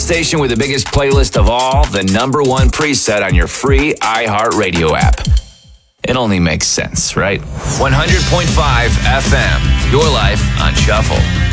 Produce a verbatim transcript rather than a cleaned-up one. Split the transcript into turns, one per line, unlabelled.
station with the biggest playlist of all, the number one preset on your free iHeartRadio app. It only makes sense, right? one hundred point five F M, your life on Shuffle.